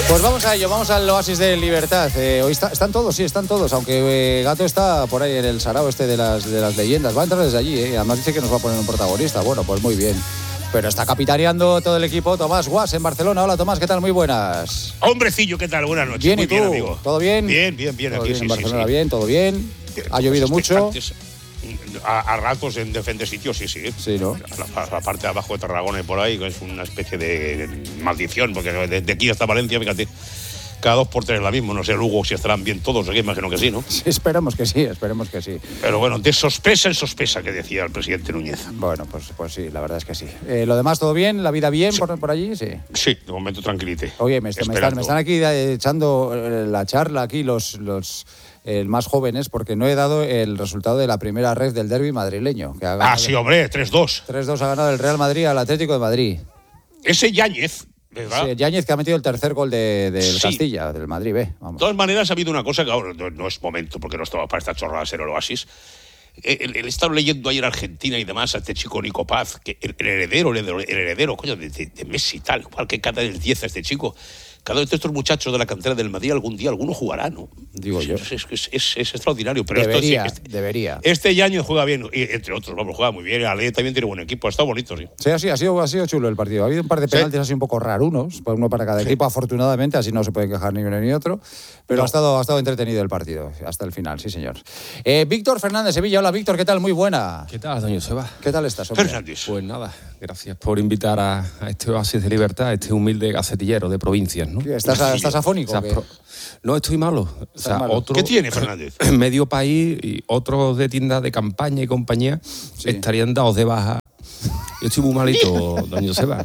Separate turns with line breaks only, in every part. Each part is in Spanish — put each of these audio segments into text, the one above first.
Pues vamos a ello, vamos al Oasis de Libertad. Hoy están todos, aunque Gato está por ahí en el sarao de las leyendas. Va a entrar desde allí, además dice que nos va a poner un protagonista. Bueno, pues muy bien. Pero está capitaneando todo el equipo Tomás Guas en Barcelona. Hola Tomás, ¿qué tal? Muy buenas.
Hombrecillo, ¿qué tal? Buenas noches.
Bien,
muy
¿y tú?
bien, amigo.
¿Todo bien?
Bien.
¿Todo
Aquí
bien
sí,
en Barcelona?
sí.
Bien, todo bien. ¿Ha llovido mucho?
A ratos en diferentes sitios, sí.
Sí, ¿no?
La parte de abajo de Tarragona y por ahí, que es una especie de maldición, porque de aquí hasta Valencia, fíjate, cada 2 por 3 es la misma. No sé, Lugo, si estarán bien todos, aquí imagino que sí, ¿no?
Sí, esperemos que sí.
Pero bueno, de sospesa en sospesa, que decía el presidente Núñez.
Bueno, pues sí, la verdad es que sí. ¿Lo demás todo bien? ¿La vida bien por allí? Sí.
Sí, de momento tranquilite.
Oye, me están aquí echando la charla aquí los más jóvenes, porque no he dado el resultado de la primera red del derbi madrileño.
Sí, hombre, 3-2.
3-2 ha ganado el Real Madrid al Atlético de Madrid.
Ese Yáñez, ¿verdad?
Sí, Yáñez, que ha metido el tercer gol del
Sí.
Castilla, del Madrid B. Vamos.
De todas maneras, ha habido una cosa que ahora no es momento, porque no estaba para esta chorrada ser el Oasis. El estado leyendo ayer Argentina y demás a este chico Nico Paz, que el heredero, coño, de Messi y tal, igual que cada del 10 a este chico. Cada vez de estos muchachos de la cantera del Madrid algún día alguno jugará, ¿no?
Digo yo.
Es extraordinario. Pero
Debería.
Este Yáñez juega bien, y entre otros, juega muy bien. Ale también tiene buen equipo, ha estado bonito, sí.
Sí, ha sido chulo el partido. Ha habido un par de penaltis así un poco rarunos, uno para cada equipo, afortunadamente, así no se puede quejar ni uno ni otro. Pero no. ha estado entretenido el partido, hasta el final, sí señor. Víctor Fernández, Sevilla. Hola Víctor, ¿qué tal? Muy buena.
¿Qué tal, doña Joseba?
¿Qué tal estás, hombre?
Fernández.
Pues nada, gracias por invitar a este Oasis de Libertad, a este humilde gacetillero de provincias, ¿no?
¿Estás afónico?
No, estoy malo. O sea,
malo.
otro,
¿Qué tiene Fernández?
Medio país y otros de tiendas de campaña y compañía estarían dados de baja. Yo estoy muy malito, doña Joseba.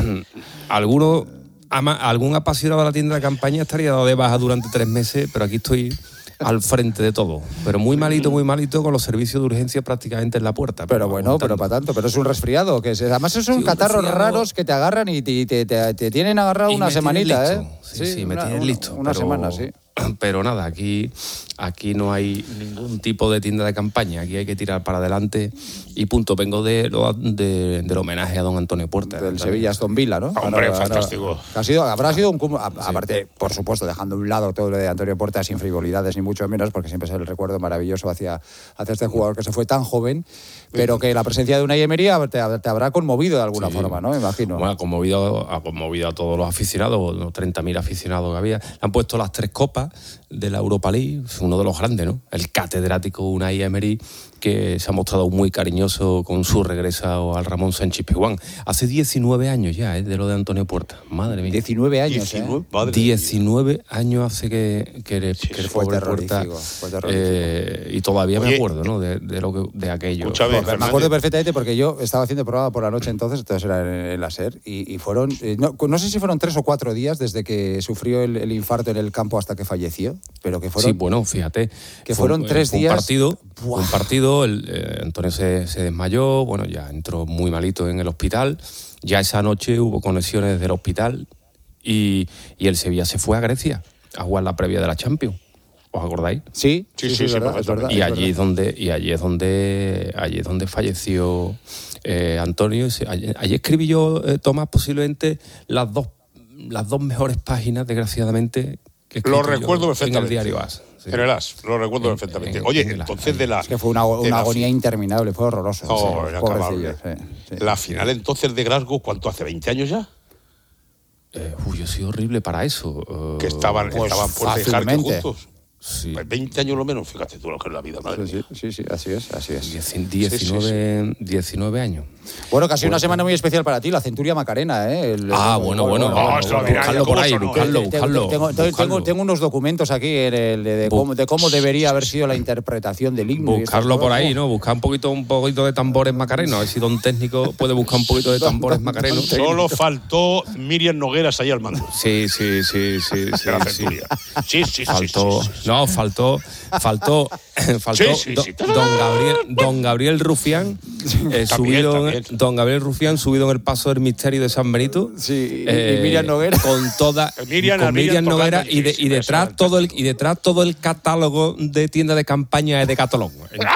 Algún apasionado de la tienda de campaña estaría dado de baja durante 3 meses, pero aquí estoy al frente de todo. Pero muy malito, con los servicios de urgencia prácticamente en la puerta.
Pero bueno, pero para tanto. Pero es un resfriado. Además son catarros raros que te agarran y te tienen agarrado una semanita, ¿eh?
Sí, me tienen listo.
Una semana, sí.
Pero nada, aquí no hay ningún tipo de tienda de campaña. Aquí hay que tirar para adelante y punto. Vengo del homenaje a don Antonio Puerta.
Del Sevilla Aston Villa, ¿no?
Hombre, fantástico.
Habrá sido un cúmulo. Aparte, por supuesto, dejando a un lado todo lo de Antonio Puerta sin frivolidades ni mucho menos, porque siempre es el recuerdo maravilloso hacia este jugador que se fue tan joven, pero que la presencia de Unai Emery te habrá conmovido de alguna forma, ¿no? Me imagino.
Bueno, ha conmovido a todos los aficionados, los 30.000 aficionados que había. Le han puesto las 3 copas de la Europa League, uno de los grandes, ¿no? El catedrático Unai Emery, que se ha mostrado muy cariñoso con su regreso al Ramón Sánchez Pizjuán. Hace 19 años ya, de lo de Antonio Puerta. Madre mía.
19 años,
19 años hace que
fue
Puerta. Y todavía me acuerdo, ¿no? De aquello.
Me acuerdo perfectamente porque yo estaba haciendo programa por la noche entonces era en la SER, y fueron, no sé si fueron 3 o 4 días desde que sufrió el infarto en el campo hasta que falleció, pero que fueron...
Sí, bueno, fíjate.
Que fueron 3 días...
Un partido, Antonio se desmayó, bueno, ya entró muy malito en el hospital. Ya esa noche hubo conexiones del hospital y el Sevilla se fue a Grecia a jugar la previa de la Champions. ¿Os acordáis?
Sí, es verdad.
Y allí es donde falleció Antonio. Allí escribí yo, Tomás, posiblemente las dos mejores páginas, desgraciadamente, que
lo recuerdo perfectamente.
En el diario AS. Sí.
En el AS, lo recuerdo perfectamente. Oye, entonces
Es que fue una agonía interminable, fue horroroso.
Pobrecillo. La final entonces de Glasgow, ¿cuánto hace? ¿20 años ya?
Yo soy horrible para eso.
Que estaban Puerta y Jarque juntos.
Sí.
20 años lo menos, fíjate tú lo que es la vida, madre.
Sí, así es.
19 años.
Bueno, casi una semana muy especial para ti, la Centuria Macarena, ¿eh?
Bueno.
Buscarlo
por ahí, buscarlo.
Tengo unos documentos aquí de cómo debería haber sido la interpretación del himno.
Buscarlo por ahí, ¿no? Buscar un poquito de tambores macarenos. A ver si don técnico puede buscar un poquito de tambores macarenos.
Solo faltó Miriam Nogueras ahí al mando.
Sí. No, faltó don Gabriel Rufián, subido en el paso del misterio de San Benito.
Sí, y Miriam Noguera.
Con Miriam Noguera y detrás todo el catálogo de tienda de campaña de Decathlon.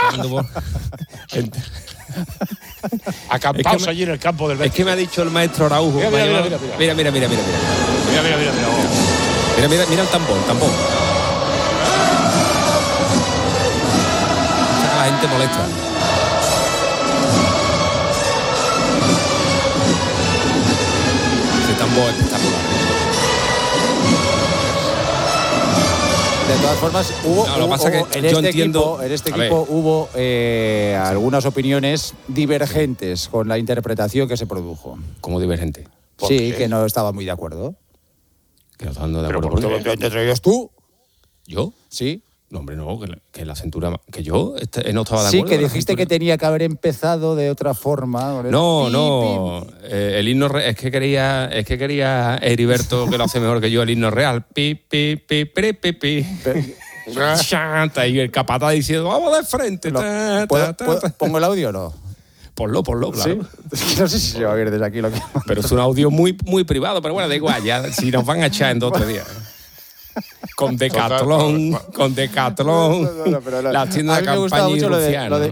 Acampaos allí en el campo del Betis.
Es que me ha dicho el maestro Araujo.
Mira.
Mira el tambor. La gente molesta. Ese tambor espectacular.
De todas formas, en este equipo hubo algunas opiniones divergentes con la interpretación que se produjo.
¿Cómo divergente?
Sí, que no estaba muy de acuerdo.
Que no estaban de
Pero
acuerdo.
¿por qué?
¿Te traías tú?
¿Yo?
Sí.
No, hombre, no, que la cintura... Que yo no estaba de acuerdo.
Sí, que dijiste que tenía que haber empezado de otra forma.
No. El himno es que quería Heriberto, que lo hace mejor que yo, el himno real. Pi, pi, pi, pi, pi, pi. Chanta, y el capataz diciendo, vamos de frente.
¿Pongo el audio o no?
Ponlo, claro.
¿Sí? No sé si se va a ver desde aquí lo que...
Pero es un audio muy, muy privado, pero bueno, da igual, ya, si nos van a echar en 2 o 3 días. Con Decathlon, la tienda de campaña y Rufiano.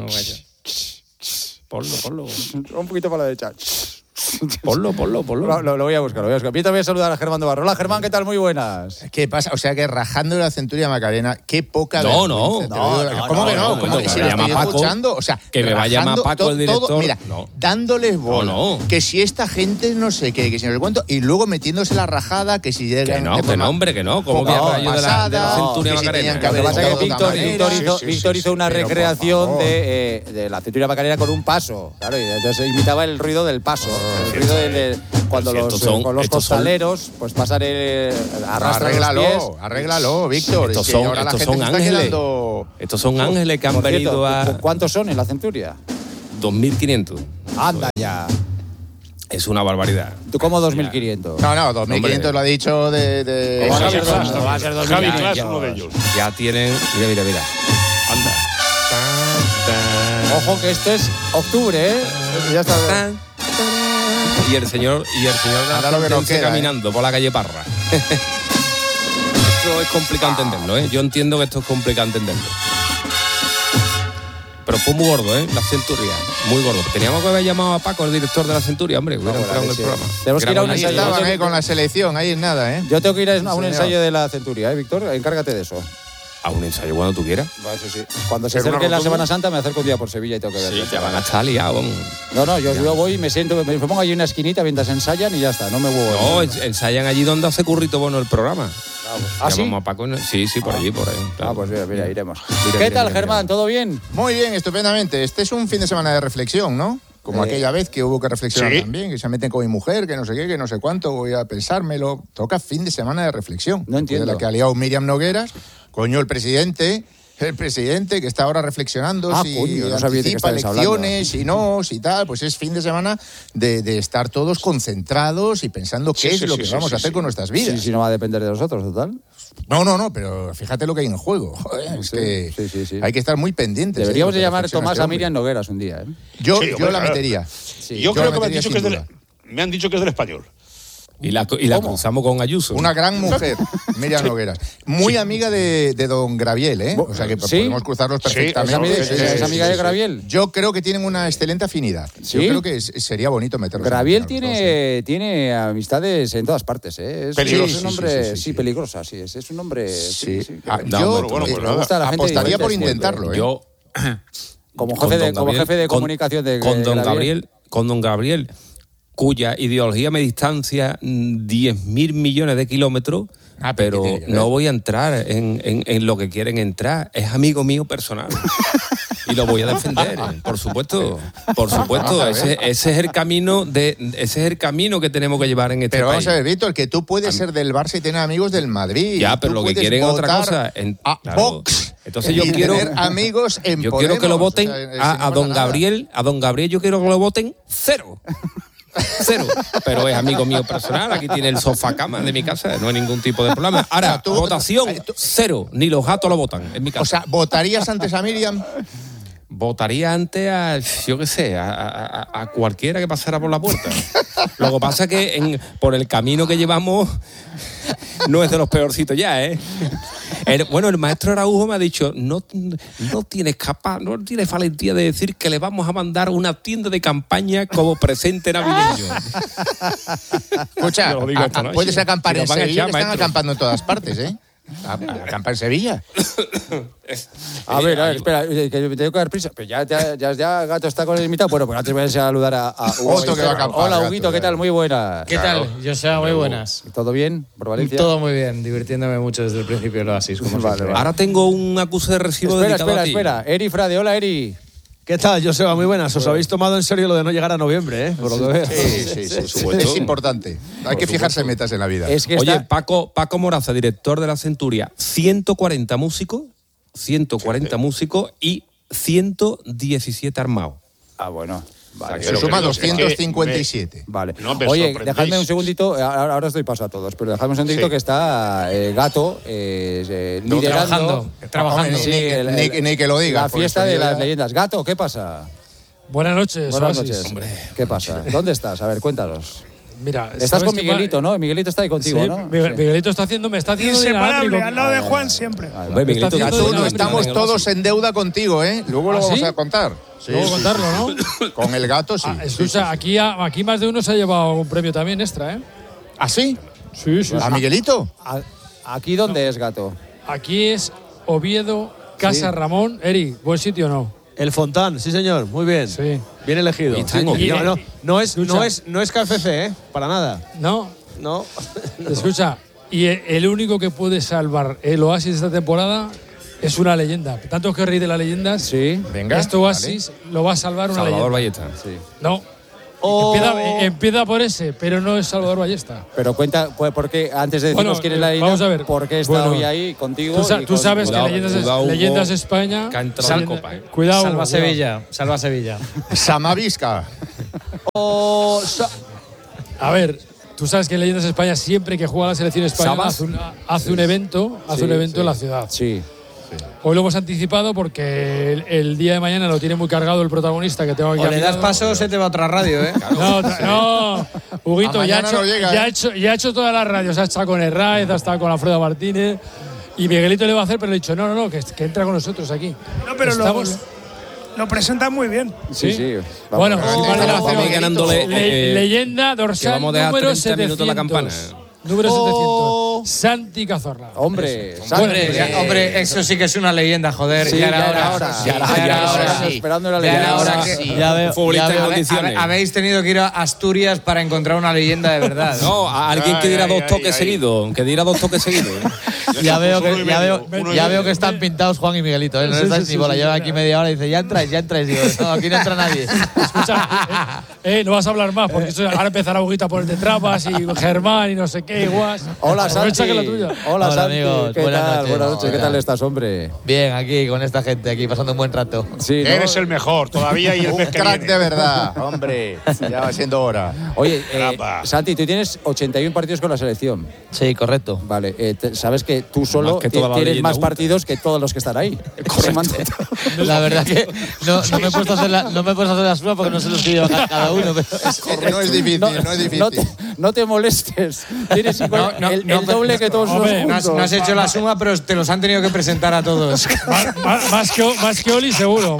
Ponlo.
Un poquito para la derecha.
Ponlo.
Lo voy a buscar. Yo también voy a saludar a Germán de Barro. Hola, Germán, ¿qué tal? Muy buenas.
¿Qué pasa? O sea que rajando la Centuria Macarena, qué poca
No.
vergüenza. ¿Cómo que no? ¿Cómo que si lo estoy escuchando? O sea,
que me va a llamar Paco el director.
Todo, mira, dándoles bola. Que si esta gente no sé qué, que si no sé cuánto, y luego metiéndose la rajada, que si llegan...
Que no. ¿Cómo que yo de la Centuria Macarena?
Lo que pasa es que Víctor hizo una recreación de la Centuria Macarena con un paso. Claro, y entonces imitaba el ruido del paso. El ruido cuando con los costaleros pues pasan
arréglalo, Víctor.
Estos son ángeles. Estos son ángeles que han venido a...
¿Cuántos son en la Centuria?
2.500.
Anda ya.
Es una barbaridad.
¿Tú cómo 2.500?
No, 2.500 lo ha dicho de...
Va a ser 2.500.
Javi Clas, uno de ellos.
Ya tienen... Mira. Anda.
Ojo que esto es octubre, ¿eh? Ya está.
Y el señor de la gente caminando por la calle Parra. Esto es complicado entenderlo, ¿eh? Yo entiendo que esto es complicado entenderlo. Pero fue muy gordo, ¿eh? La Centuria. Muy gordo. Teníamos que haber llamado a Paco, el director de la Centuria, hombre. Hubiera entrado en el programa.
Tenemos que ir a un ensayo.
Estaban con la selección, ahí es nada, ¿eh?
Yo tengo que ir a un ensayo de la Centuria, Víctor. Encárgate de eso.
A un ensayo cuando tú quieras.
Sí. Cuando se acerque la Semana Santa me acerco un día por Sevilla y tengo que verlo.
Sí, te van a estar liados.
No, yo voy y me siento, me pongo allí en una esquinita mientras ensayan y ya está, no me huevo.
No, ensayan allí donde hace Currito Bueno el programa.
¿Ah, sí?
A Paco, sí, por allí, por ahí. Claro.
Pues mira, iremos. ¿Qué tal, Germán? ¿Todo bien?
Muy bien, estupendamente. Este es un fin de semana de reflexión, ¿no? Como aquella vez que hubo que reflexionar también, que se meten con mi mujer, que no sé qué, que no sé cuánto, voy a pensármelo. Toca fin de semana de reflexión.
No entiendo.
De la que ha liado Miriam Nogueras, coño, el presidente que está ahora reflexionando si
no sabía de qué
anticipa
estabais
elecciones, si no, si tal, pues es fin de semana de estar todos concentrados y pensando qué es lo que vamos a hacer con nuestras vidas.
Si no va a depender de nosotros, total.
No, pero fíjate lo que hay en juego. Joder, es que hay que estar muy pendientes.
Deberíamos de llamar Tomás a Miriam Nogueras un día, ¿eh?
Yo la metería.
Yo creo que me han dicho que es del Español.
Y la cruzamos con Ayuso.
Una gran mujer, Miriam Nogueras. Muy amiga de don Graviel, ¿eh? O sea que podemos cruzarlos perfectamente.
¿Es amiga de Graviel?
Yo creo que tienen una excelente afinidad.
¿Sí?
Yo creo que sería bonito meterlos.
Graviel tiene amistades en todas partes, ¿eh? Es un hombre, peligrosa, sí. Es un hombre... Sí.
Yo apostaría por intentarlo, ¿eh?
Yo...
Como jefe de comunicación de
Con don Gabriel, cuya ideología me distancia 10.000 millones de kilómetros, pero no voy a entrar en lo que quieren entrar. Es amigo mío personal. Y lo voy a defender, por supuesto. Ese es el camino que tenemos que llevar en este país.
Pero vamos a ver, Víctor, que tú puedes ser del Barça y tener amigos del Madrid.
Ya, pero lo que quieren es otra cosa.
Vox.
Entonces yo quiero
tener amigos en
Yo
Podemos.
quiero que lo voten a don Gabriel. A don Gabriel yo quiero que lo voten 0. Pero es amigo mío personal. Aquí tiene el sofá cama de mi casa. No hay ningún tipo de problema. Ahora, votación 0. Ni los gatos lo votan en mi casa.
O sea, ¿votarías antes a Miriam?
Votaría antes a cualquiera que pasara por la puerta. Lo que pasa es que por el camino que llevamos no es de los peorcitos ya, ¿eh? El maestro Araujo me ha dicho, no tienes valentía de decir que le vamos a mandar una tienda de campaña como presente navideño.
Escucha, puedes acampar en Sevilla, están acampando en todas partes, ¿eh? Acampa en Sevilla.
A ver, espera, que tengo que dar prisa. Pero ya Gato está con el invitado. Bueno, pues antes voy a saludar a Hugo.
Otro que va a acampar.
Hola, Huguito, ¿qué tal? Muy buenas.
¿Qué tal? Joseba, muy buenas.
¿Todo bien por Valencia?
Todo muy bien, divirtiéndome mucho desde el principio del Oasis.
Vale.
Ahora tengo un acuse de recibo dedicado a ti.
Espera. Eri Frade, hola, Eri.
¿Qué tal, Joseba? Muy buenas. Os habéis tomado en serio lo de no llegar a noviembre, ¿eh? Por lo que veo.
Sí. Es importante. Hay que fijarse en metas en la vida.
Es que
Oye, Paco Moraza, director de la Centuria, 140 músicos y 117 armados.
Ah, bueno. Vale.
Se suma 257.
Vale.
No me
Oye,
sorprendéis.
dejadme un segundito, ahora os doy paso a todos, pero dejadme un segundito que está Gato liderando.
Trabajando.
Sí,
Ni que lo diga.
la fiesta de las leyendas. Gato, ¿qué pasa?
Buenas noches,
Buenas
Oasis.
noches. ¿Qué pasa? ¿Dónde estás? A ver, cuéntanos.
Mira,
Estás con Miguelito, ¿no? Miguelito está ahí contigo,
Sí,
¿no?
Miguelito me está haciendo
Inseparable, al lado de Juan siempre.
Hombre, Miguelito,
Está haciendo
Gato, estamos todos en deuda contigo, ¿eh? Luego lo vamos
¿sí?
a contar. Sí,
Luego contarlo, ¿no?
Con el Gato, sí.
Escucha, aquí más de uno se ha llevado un premio también extra, ¿eh?
¿Ah, sí?
Sí.
¿A Miguelito?
¿Aquí dónde es, Gato?
Aquí es Oviedo, Casa Ramón. Eri, ¿buen sitio o no?
El Fontán, sí, señor. Muy bien.
Sí.
Bien elegido.
Y está en Oviedo.
No es KFC, ¿eh? Para nada.
¿No?
No.
Escucha, y el único que puede salvar el Oasis esta temporada es una leyenda. Tanto que reí de las leyendas.
Sí.
Venga.
Este Oasis lo va a salvar una
Salvador
leyenda.
Ballesta. Sí.
No. Empieza por ese, pero no es Salvador Ballesta.
Pero cuenta, pues, porque antes de decirnos
Bueno,
quién es la leyenda,
vamos a ver.
¿por qué está
Bueno,
hoy ahí contigo?
Tú sabes
cuidado,
que
cuidado,
Leyendas
Hugo,
España.
que ha entrado en Copa, ¿eh?
Cuidado.
Salva
Hugo,
Sevilla, salva Sevilla.
Samavisca.
A ver, tú sabes que Leyendas España siempre que juega la selección española hace un evento en la ciudad.
Sí.
Hoy lo hemos anticipado porque el día de mañana lo tiene muy cargado el protagonista que tengo aquí.
O le das paso, se te va a otra radio, ¿eh?
No, Huguito,
A
ya
mañana no llega, ¿eh?
ha hecho todas las radios. Ha estado con Herráez, ha estado con Alfredo Martínez. Y Miguelito le va a hacer, pero le he dicho, no, que entra con nosotros aquí.
No, pero
Estamos.
lo presentan muy bien.
Sí.
Bueno,
Vamos a ir ganándole.
leyenda dorsal
vamos a dejar
número
30 minutos la
700.
campana.
Número 700. Santi Cazorla.
Hombre,
Hombre, eso sí que es una leyenda, joder.
Sí,
ya era
ya
hora.
era hora.
Ya era hora.
Esperando la
Ya era
leyenda.
hora
Sí.
que-
Ya veo.
Futbolista en
Habe-
condiciones.
Habéis tenido que ir a Asturias para encontrar una leyenda de verdad.
No, a alguien que diera dos toques seguidos. Que diera dos toques seguidos.
Ya veo que están pintados Juan y Miguelito. No les dais ni bola. Llevan aquí media hora y dice, ya entráis. Digo, no, aquí no entra nadie.
Escucha, no vas a hablar más porque ahora empezará Huguita por el de Trapas y Germán y no sé qué, igual.
Hola,
Aprovecha
Santi.
que la tuya.
Hola,
Hola,
Santi.
amigos.
¿Qué
Buenas
tal?
noches.
Buenas noches. ¿Qué
Hola.
tal estás, hombre?
Bien, aquí con esta gente, aquí pasando un buen rato.
Sí, ¿no?
Eres el mejor, todavía y el
Un
mes que
crack
viene.
de verdad, hombre. Ya va siendo hora.
Oye,
Caramba.
Santi, tú tienes 81 partidos con la selección.
Sí, correcto.
Vale, sabes que tú solo
Más que toda la
tienes
leyenda
más
junta.
partidos que todos los que están ahí.
La verdad que no me he puesto a hacer la suma porque no se los pido cada uno. Pero
No es difícil, no es difícil.
No te molestes. Tienes igual el doble que todos
Hombre,
juntos.
No has hecho la suma, pero te los han tenido que presentar a todos.
Más que Oli seguro.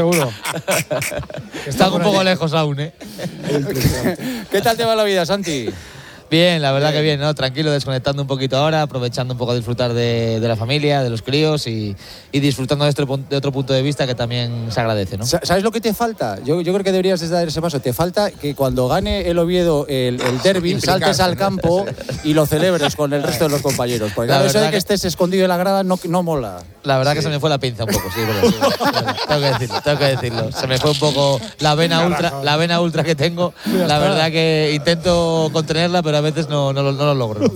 está un poco lejos aún, ¿eh?
¿Qué tal te va la vida, Santi?
Bien, la verdad que bien, ¿no? Tranquilo, desconectando un poquito ahora, aprovechando un poco a disfrutar de la familia, de los críos y disfrutando de otro punto de vista que también se agradece, ¿no?
¿Sabes lo que te falta? Yo creo que deberías de dar ese paso. Te falta que cuando gane el Oviedo el derbi, saltes al campo y lo celebres con el resto de los compañeros. Porque
La
claro, eso de
verdad
que estés escondido en la grada no mola.
La verdad que se me fue la pinza un poco, sí, verdad. Tengo que decirlo. Se me fue un poco la vena ultra que tengo. La verdad que intento contenerla, pero a veces no lo logro.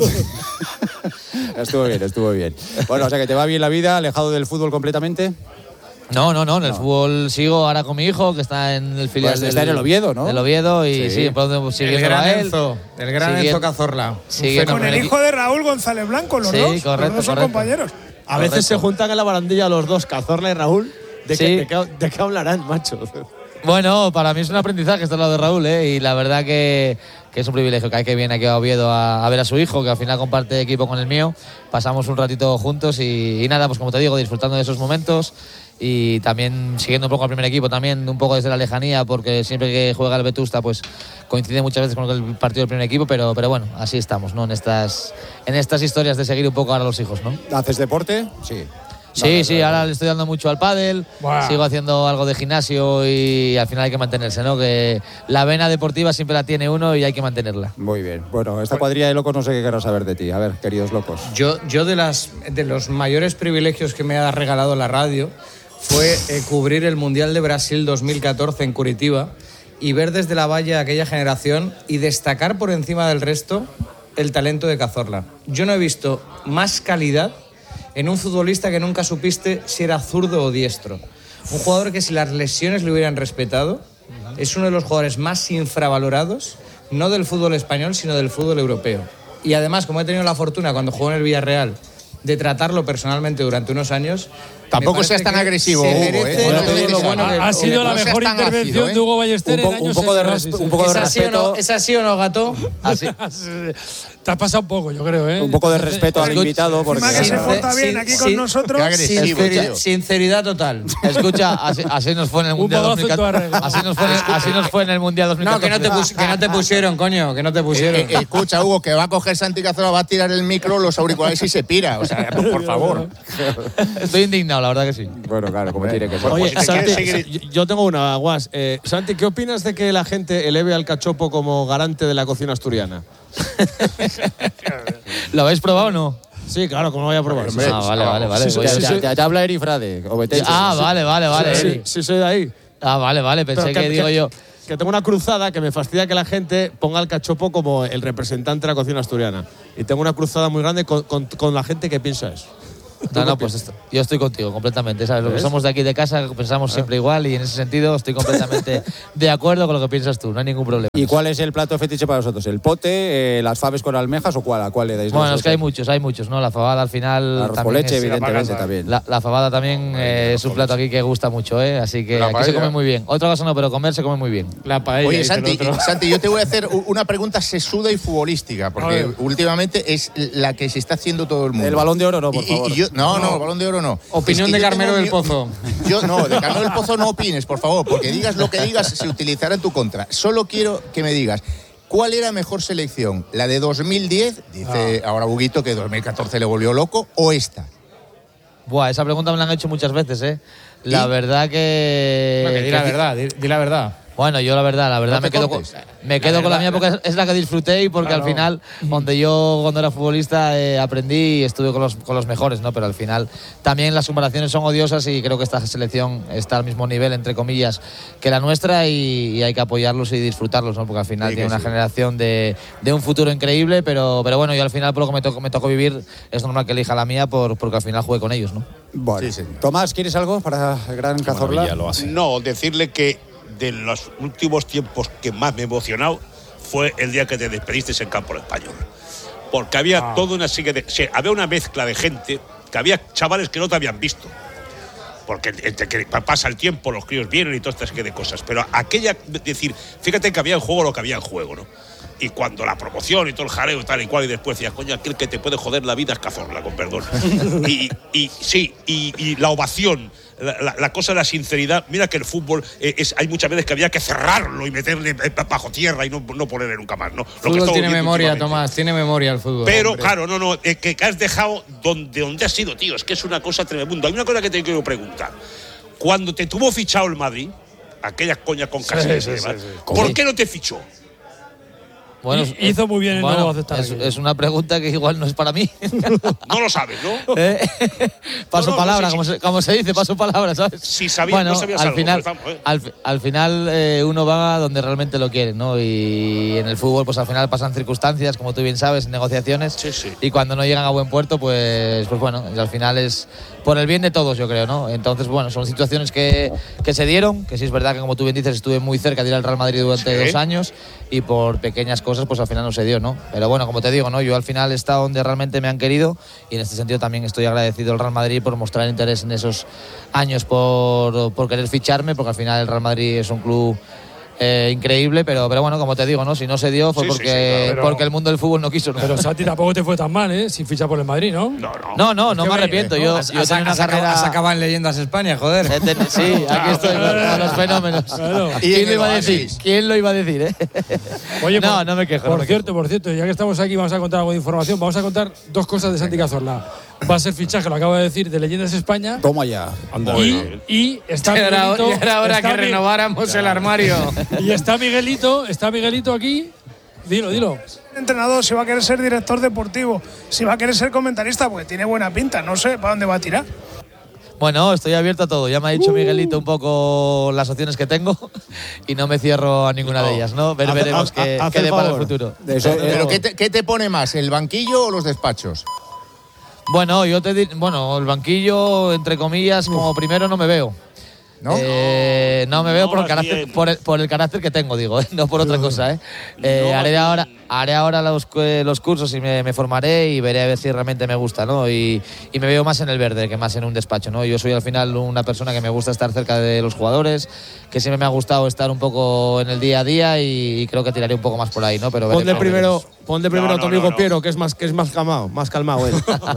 Estuvo bien. Bueno, o sea que te va bien la vida, alejado del fútbol completamente.
No, en el fútbol sigo ahora con mi hijo, que está en el filial
Pues está en el Oviedo, ¿no?
del Oviedo y
Sí.
sí, siguiendo
El gran
a él.
Enzo. El gran
Siguiendo-
Enzo Cazorla.
siguiendo
Con
con
el hijo de Raúl González Blanco, los
Sí,
dos.
correcto,
los dos son
correcto.
compañeros.
A veces se juntan en la barandilla los dos, Cazorla y Raúl. ¿De
Sí.
qué hablarán, macho?
Bueno, para mí es un aprendizaje estar al lado de Raúl, y la verdad que es un privilegio que viene aquí a Oviedo a ver a su hijo, que al final comparte equipo con el mío. Pasamos un ratito juntos y nada, pues como te digo, disfrutando de esos momentos y también siguiendo un poco al primer equipo, también un poco desde la lejanía, porque siempre que juega el Vetusta pues coincide muchas veces con el partido del primer equipo, pero bueno, así estamos, ¿no? En estas historias de seguir un poco ahora a los hijos, ¿no?
¿Haces deporte? Sí.
Sí, ahora le estoy dando mucho al pádel, sigo haciendo algo de gimnasio y al final hay que mantenerse, ¿no? Que la vena deportiva siempre la tiene uno y hay que mantenerla.
Muy bien. Bueno, esta cuadrilla de locos no sé qué querrás saber de ti. A ver, queridos locos.
Yo de los mayores privilegios que me ha regalado la radio fue cubrir el Mundial de Brasil 2014 en Curitiba y ver desde la valla aquella generación y destacar por encima del resto el talento de Cazorla. Yo no he visto más calidad en un futbolista que nunca supiste si era zurdo o diestro. Un jugador que si las lesiones le hubieran respetado, es uno de los jugadores más infravalorados, no del fútbol español, sino del fútbol europeo. Y además, como he tenido la fortuna cuando jugó en el Villarreal de tratarlo personalmente durante unos años...
Tampoco seas tan agresivo, Hugo.
Ha sido la mejor intervención de Hugo Ballester en años.
Un poco de respeto.
¿Es así o no, Gato?
Así.
Te has pasado un poco, yo creo, ¿eh?
Un poco de respeto al invitado. Porque
Encima que se porta bien aquí con nosotros.
Sinceridad total.
Escucha, así nos fue en el Mundial 2014. Así nos fue en el Mundial 2014.
No, que no te pusieron, coño, que no te pusieron.
Escucha, Hugo, que va a coger Santi Cazorla, va a tirar el micro, los auriculares y se pira. O sea, por favor.
Estoy indignado, la verdad que sí.
Bueno, claro, como tiene que ser.
Oye,
pues,
Santi, yo tengo una, Guas. Santi, ¿qué opinas de que la gente eleve al cachopo como garante de la cocina asturiana?
¿Lo habéis probado o no?
Sí, claro, como lo voy a probar.
Vale.
Te habla Eri Frade.
Vale.
Sí, soy de ahí.
Vale. Pensé que digo yo.
Que tengo una cruzada que me fastidia que la gente ponga al cachopo como el representante de la cocina asturiana. Y tengo una cruzada muy grande con la gente que piensa eso.
No, pues yo estoy contigo completamente, ¿sabes? Lo que somos de aquí de casa pensamos siempre igual y en ese sentido estoy completamente de acuerdo con lo que piensas tú, no hay ningún problema.
¿Y cuál es el plato fetiche para vosotros? ¿El pote, las faves con almejas o cuál le dais?
Bueno, es que hay muchos, ¿no? La fabada al final...
Arroz con leche, evidentemente, también.
La fabada también es un plato aquí que gusta mucho, ¿eh? Así que aquí se come muy bien. Otra cosa no, pero comer se come muy bien.
La paella.
Oye, Santi, yo te voy a hacer una pregunta sesuda y futbolística, porque últimamente es la que se está haciendo todo el mundo.
El Balón de Oro no, por favor.
No, el Balón de Oro no.
Opinión de Carmelo del Pozo.
De Carmelo del Pozo no opines, por favor, porque digas lo que digas se utilizará en tu contra. Solo quiero que me digas, ¿cuál era mejor selección? ¿La de 2010? Dice ahora Huguito que 2014 le volvió loco, ¿o esta?
Esa pregunta me la han hecho muchas veces, ¿eh? La verdad que...
Di la verdad.
Bueno, yo la verdad me quedo con la mía porque es la que disfruté y porque al final, donde yo cuando era futbolista aprendí y estuve con los mejores, ¿no? Pero al final también las comparaciones son odiosas y creo que esta selección está al mismo nivel, entre comillas, que la nuestra y hay que apoyarlos y disfrutarlos, ¿no? Porque al final tiene una generación de un futuro increíble, pero bueno, yo al final por lo que me tocó vivir es normal que elija la mía porque al final jugué con ellos, ¿no?
Bueno. Tomás, ¿quieres algo para el gran Cazorla?
No, decirle que de los últimos tiempos que más me ha emocionado fue el día que te despediste en Campo Español. Porque había toda una serie de... había una mezcla de gente, que había chavales que no te habían visto. Porque entre que pasa el tiempo, los críos vienen y todas estas serie de cosas. Pero aquella... decir, fíjate que había en juego lo que había en juego, ¿no? Y cuando la promoción y todo el jaleo y tal y cual, y después decías, coño, aquel que te puede joder la vida es Cazorla, con perdón. y la ovación, la cosa de la sinceridad. Mira que el fútbol hay muchas veces que había que cerrarlo y meterle bajo tierra y no ponerle nunca más, ¿no?
El fútbol tiene memoria, Tomás, tiene memoria el fútbol.
Pero claro, que has dejado donde has sido, tío, es que es una cosa tremenda. Hay una cosa que te quiero preguntar. Cuando te tuvo fichado el Madrid, aquellas coñas con Casillas y demás, ¿por qué no te fichó?
Bueno, hizo muy bien en no aceptar.
Es una pregunta que igual no es para mí.
No lo sabes, ¿no?
Paso palabra, como se dice, paso palabra, ¿sabes?
Si sabías, no sabías
al
algo.
Final, al final uno va donde realmente lo quiere, ¿no? Y en el fútbol, pues al final pasan circunstancias, como tú bien sabes, negociaciones.
Sí.
Y cuando no llegan a buen puerto, pues bueno, y al final es por el bien de todos, yo creo, ¿no? Entonces, bueno, son situaciones que se dieron, que sí es verdad que, como tú bien dices, estuve muy cerca de ir al Real Madrid durante 2 años y por pequeñas cosas pues al final no se dio, ¿no? Pero bueno, como te digo, ¿no? Yo al final he estado donde realmente me han querido y en este sentido también estoy agradecido al Real Madrid por mostrar interés en esos años por querer ficharme, porque al final el Real Madrid es un club increíble, pero bueno, como te digo, ¿no? Si no se dio fue porque el mundo del fútbol no quiso, ¿no?
Pero Santi tampoco te fue tan mal, ¿eh? Sin fichar por el Madrid, ¿no?
No me arrepiento. Yo tenía una carrera...
Has acabado en Leyendas España, joder.
Sí, aquí estoy con los fenómenos.
Claro.
¿Quién lo iba a decir? ¿Quién lo iba a decir,
Oye,
no me quejo.
Por cierto, ya que estamos aquí vamos a contar algo de información. Vamos a contar dos cosas de Santi Cazorla. Va a ser fichaje, lo acabo de decir, de Leyendas España.
Toma ya.
Y está
Miguelito. Era hora que renováramos el armario.
Y está Miguelito aquí. Dilo.
Entrenador, si va a querer ser director deportivo, si va a querer ser comentarista, porque tiene buena pinta, no sé para dónde va a tirar.
Bueno, estoy abierto a todo. Ya me ha dicho Miguelito un poco las opciones que tengo y no me cierro a ninguna de ellas, ¿no? Veremos qué depara el futuro.
¿Pero qué te pone más, el banquillo o los despachos?
Bueno, el banquillo, entre comillas, como primero no me veo.
¿No?
No me veo por el carácter que tengo, digo, no por otra cosa. Haré ahora los cursos y me formaré y veré a ver si realmente me gusta, ¿no? Y me veo más en el verde que más en un despacho, ¿no? Yo soy al final una persona que me gusta estar cerca de los jugadores, que siempre me ha gustado estar un poco en el día a día y creo que tiraré un poco más por ahí, ¿no? Pero
ponle primero a tu amigo Piero, que es más calmado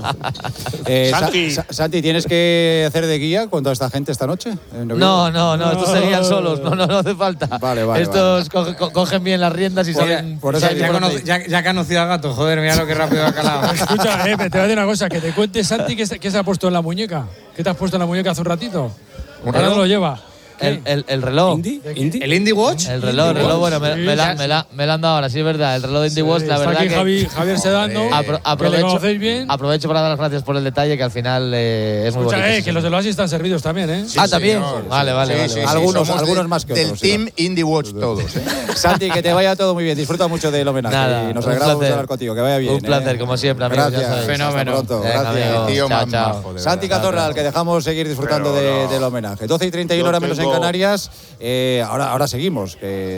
él.
Santi, ¿tienes que hacer de guía con toda esta gente esta noche?
No, estos seguían solos, no hace falta.
Vale.
Estos cogen bien las riendas y saben.
Por eso
ya conocido al gato, joder, mira lo que rápido ha calado.
Escucha, te voy a decir una cosa, que te cuente Santi qué se ha puesto en la muñeca. ¿Qué te has puesto en la muñeca hace un ratito? Ahora no lo lleva.
El reloj.
¿El Indie Watch?
El reloj, bueno, me lo han dado ahora, sí es verdad. El reloj de Indie Watch, la verdad
está aquí
que…
Javier Sedano,
aprovecho para dar las gracias por el detalle, que al final es muy bonito.
Que los de Oasis están servidos también, ¿eh?
¿También? Vale.
Sí, algunos más que otros.
Del Team Indie Watch todos, ¿eh?
Santi, que te vaya todo muy bien. Disfruta mucho del homenaje.
Nada,
y nos alegramos de hablar contigo. Que vaya bien.
Un placer, como siempre, amigos.
Gracias.
Fenómeno.
Hasta pronto. Gracias.
Tío,
Chao.
Santi Cazorla, al que dejamos seguir disfrutando del homenaje. 12:31 horas menos en Canarias. Ahora seguimos.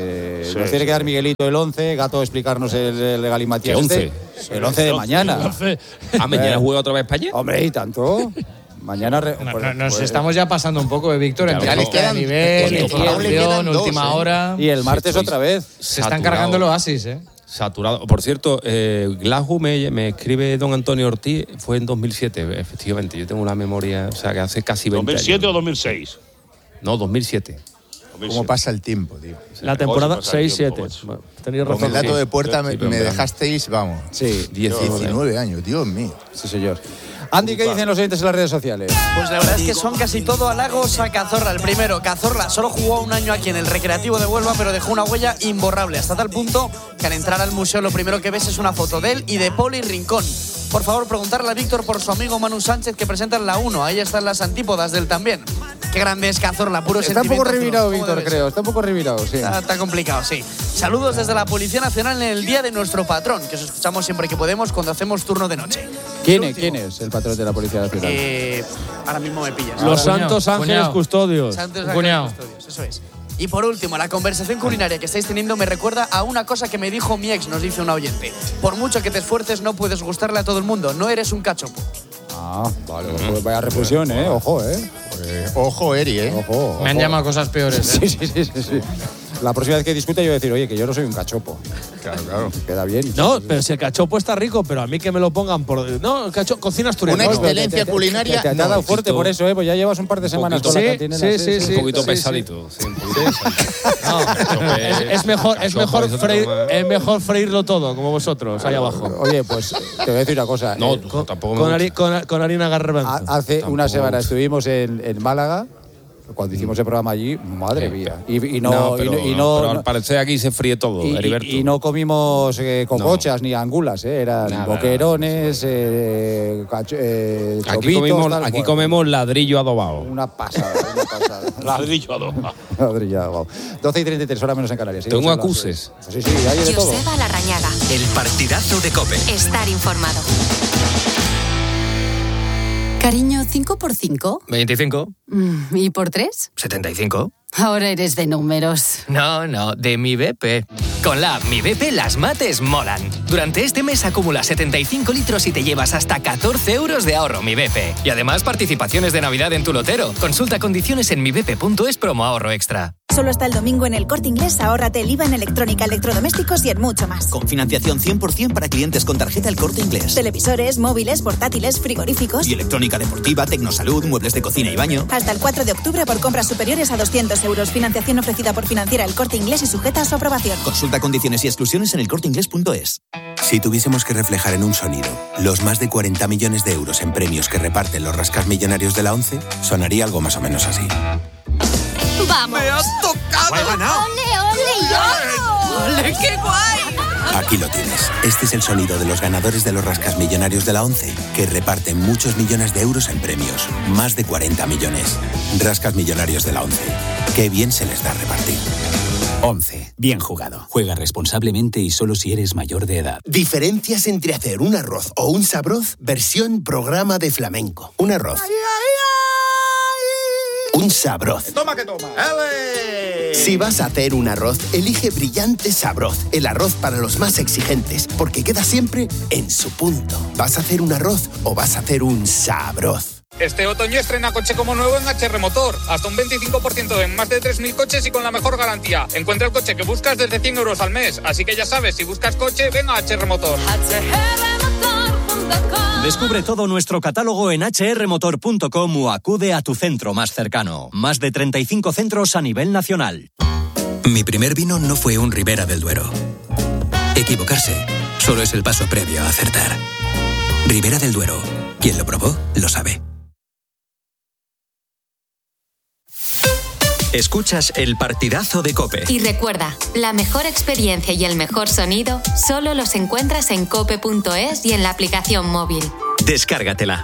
Nos tiene que dar Miguelito el 11, Gato explicarnos el galimatías.
¿Qué 11?
El 11 de mañana.
¿Mañana juega otra vez España?
Hombre, ¿y tanto? Mañana…
Nos estamos ya pasando un poco, Víctor, entre
Ya les quedan
nivel, información,
dos,
última hora.
Y el martes otra vez.
Se están cargando los Oasis, ¿eh?
Saturado. Por cierto, Glasgow me escribe don Antonio Ortiz, fue en 2007, efectivamente. Yo tengo una memoria, o sea, que hace casi 20 años.
¿2007 o 2006?
No, 2007.
¿Cómo pasa el tiempo, tío?
La temporada
¿Cómo se pasa el
6-7.
tiempo,
Bueno, tenéis
Con
razón.
el dato de puerta
Sí,
me dejasteis, vamos.
Sí,
19 años, Dios mío.
sí, señor. Andy, ¿qué dicen los oyentes en las redes sociales?
Pues la verdad es que son casi todo halagos a Cazorla. El primero, Cazorla solo jugó un año aquí en el Recreativo de Huelva, pero dejó una huella imborrable, hasta tal punto que al entrar al museo lo primero que ves es una foto de él y de Poli Rincón. Por favor, preguntarle a Víctor por su amigo Manu Sánchez, que presenta en la 1. Ahí están las antípodas del también. Qué grande es Cazorla, puro
Está un
sentimiento.
poco revirado,
¿Cómo
Víctor,
debe
creo.
ser?
Está un poco revirado, sí.
Está complicado, sí. Saludos desde la Policía Nacional en el día de nuestro patrón, que os escuchamos siempre que podemos cuando hacemos turno de noche.
¿Quién es el patrón de la Policía Nacional?
Ahora mismo me pillas.
Los santos ángeles custodios.
Santos
Cuñado.
Ángeles Custodios, eso es. Y por último, la conversación culinaria que estáis teniendo me recuerda a una cosa que me dijo mi ex, nos dice una oyente. Por mucho que te esfuerces, no puedes gustarle a todo el mundo. No eres un cachopo.
Vale. Pues vaya reflexión, Ojo,
Ojo, Eri,
Ojo.
Me han llamado cosas peores, ¿eh?
Sí. La próxima vez que discute yo voy a decir, oye, que yo no soy un cachopo.
Claro.
Queda bien.
No, pero si el cachopo está rico, pero a mí que me lo pongan por… No, el cachopo, cocina asturiana.
Una excelencia culinaria.
Te ha dado fuerte por eso, Pues ya llevas un par de semanas con la cantina.
Sí.
Un poquito pesadito. Sí, un poquito pesadito.
Es mejor freírlo todo, como vosotros, ahí abajo.
Oye, pues te voy a decir una cosa.
No, tampoco me gusta.
Con harina garbanzo.
Hace una semana
gusta.
estuvimos en Málaga, cuando hicimos el programa allí, madre mía.
Pero al parecer aquí se fríe todo, Heriberto.
Y no comimos cocochas ni angulas, eran boquerones, chopitos,
aquí comemos ladrillo adobado.
Una pasada.
Ladrillo adobado.
Ladrillo adobado. 12:33, hora menos en Canarias.
Tengo
Seguimos
acuses.
Sí, hay de todo.
Joseba Larrañaga.
El partidazo de COPE.
Estar informado. Cariño, 5 por 5.
25.
¿Y por 3?
75.
Ahora eres de números.
No, de mi BP.
Con la app Mi BP las mates molan. Durante este mes acumula 75 litros y te llevas hasta 14 euros de ahorro Mi BP. Y además participaciones de Navidad en tu lotero. Consulta condiciones en mibp.es promo ahorro extra.
Solo hasta el domingo en El Corte Inglés, ahórrate el IVA en electrónica, electrodomésticos y en mucho más.
Con financiación 100% para clientes con tarjeta El Corte Inglés.
Televisores, móviles, portátiles, frigoríficos.
Y electrónica deportiva, tecnosalud, muebles de cocina y baño.
Hasta el 4 de octubre por compras superiores a 200 euros. Financiación ofrecida por Financiera El Corte Inglés y sujeta a su aprobación.
Consulta condiciones y exclusiones en elcorteingles.es.
Si tuviésemos que reflejar en un sonido los más de 40 millones de euros en premios que reparten los rascasmillonarios de la ONCE, sonaría algo más o menos así.
¡Vamos!
¡Me has tocado!
¡He ganado! ¡Ole, ole! ¡Ole, qué guay!
Aquí lo tienes. Este es el sonido de los ganadores de los rascasmillonarios de la ONCE, que reparten muchos millones de euros en premios. Más de 40 millones. Rascasmillonarios de la ONCE. Qué bien se les da repartir.
11. Bien jugado. Juega responsablemente y solo si eres mayor de edad.
Diferencias entre hacer un arroz o un sabroz versión programa de flamenco. Un arroz. Un sabroz.
Toma que toma.
Si vas a hacer un arroz, elige Brillante Sabroz, el arroz para los más exigentes, porque queda siempre en su punto. ¿Vas a hacer un arroz o vas a hacer un sabroz?
Este otoño estrena coche como nuevo en HR Motor. Hasta un 25% en más de 3.000 coches y con la mejor garantía. Encuentra el coche que buscas desde 100 euros al mes. Así que ya sabes, si buscas coche, ven a HR Motor.
Descubre todo nuestro catálogo en hrmotor.com o acude a tu centro más cercano. Más de 35 centros a nivel nacional.
Mi primer vino no fue un Ribera del Duero. Equivocarse solo es el paso previo a acertar. Ribera del Duero. Quien lo probó, lo sabe. Escuchas el partidazo de COPE.
Y recuerda, la mejor experiencia y el mejor sonido solo los encuentras en cope.es y en la aplicación móvil.
Descárgatela.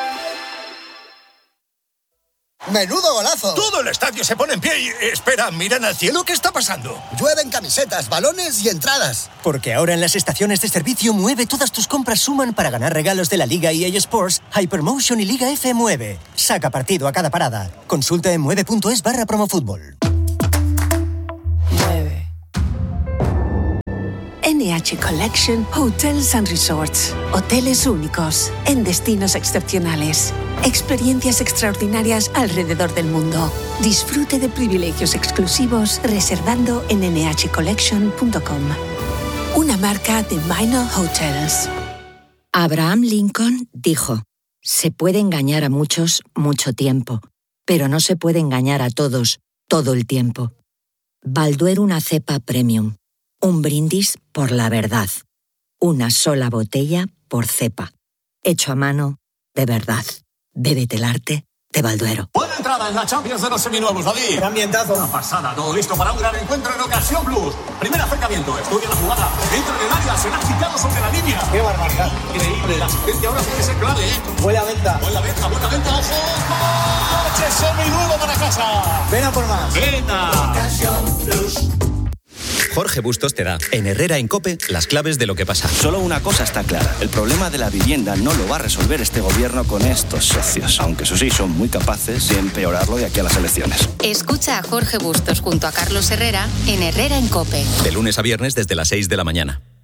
¡Menudo golazo!
Todo el estadio se pone en pie y... Espera, miran al cielo, ¿qué está pasando?
Llueven camisetas, balones y entradas.
Porque ahora en las estaciones de servicio Mueve todas tus compras suman para ganar regalos de la Liga EA Sports, Hypermotion y Liga F Mueve. Saca partido a cada parada. Consulta en mueve.es/promofútbol.
NH Collection Hotels and Resorts. Hoteles únicos, en destinos excepcionales. Experiencias extraordinarias alrededor del mundo. Disfrute de privilegios exclusivos reservando en nhcollection.com. Una marca de Minor Hotels.
Abraham Lincoln dijo: se puede engañar a muchos mucho tiempo, pero no se puede engañar a todos todo el tiempo. Balduero, una cepa premium. Un brindis por la verdad. Una sola botella por cepa. Hecho a mano de verdad. Bébete el arte de Balduero.
Buena entrada en la Champions de los seminuevos, David.
Gran ambientazo.
Una pasada, todo listo para un gran encuentro en Ocasión Plus. Primer acercamiento, estudia la jugada. Entra en el área, será quitado sobre la línea.
¡Qué barbaridad!
Increíble, la asistencia ahora puede ser clave, ¿eh?
Buena venta.
Buena venta, ojo. Coche seminuevo para casa.
Ven a por más.
Venta. Ocasión Plus.
Jorge Bustos te da, en Herrera en COPE, las claves de lo que pasa.
Solo una cosa está clara. El problema de la vivienda no lo va a resolver este gobierno con estos socios. Aunque eso sí, son muy capaces de empeorarlo de aquí a las elecciones.
Escucha a Jorge Bustos junto a Carlos Herrera en Herrera en COPE.
De lunes a viernes desde las 6 de la mañana.